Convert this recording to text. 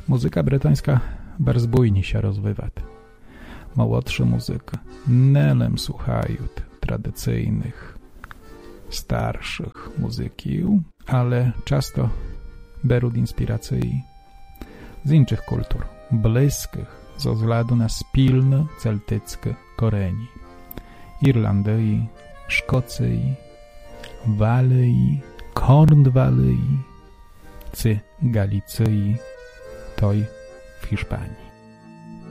Muzyka bretońska bardzo bujnie się rozwija. Młodsze muzyki nelem słuchają tradycyjnych, starszych muzyków, ale często biorą inspiracji z innych kultur, bliskich ze względu na spilne celtyckie korzenie. Irlandii, Szkocji, Walii, Kornwalii, czy Galicji, toj w Hiszpanii.